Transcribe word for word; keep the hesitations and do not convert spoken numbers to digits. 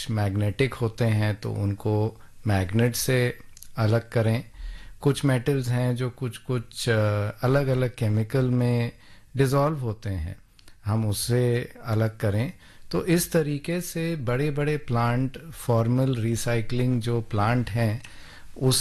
कुछ मैग्नेटिक होते हैं तो उनको मैग्नेट से अलग करें। कुछ मेटल्स हैं जो कुछ कुछ अलग अलग केमिकल में डिज़ोल्व होते हैं, हम उससे अलग करें। तो इस तरीके से बड़े बड़े प्लांट, फॉर्मल रिसाइकलिंग जो प्लांट हैं